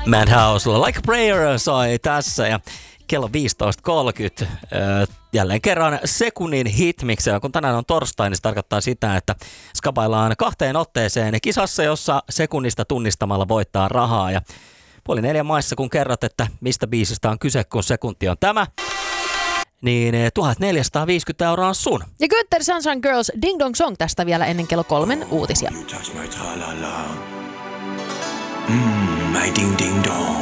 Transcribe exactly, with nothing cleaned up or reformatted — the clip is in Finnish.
Madhousella Like a Prayer soi tässä ja kello viisitoista kolmekymmentä. Öö, jälleen kerran sekunnin hitmiksi. Kun tänään on torstai, niin se tarkoittaa sitä, että skapaillaan kahteen otteeseen kisassa, jossa sekunnista tunnistamalla voittaa rahaa. Ja puoli neljän maissa, kun kerrot, että mistä biisistä on kyse, kun sekunti on tämä, niin tuhatneljäsataaviisikymmentä euroa on sun. Ja Günther Sunshine Girls Ding Dong Song tästä vielä ennen kello kolmen uutisia. Mm, my ding ding dong.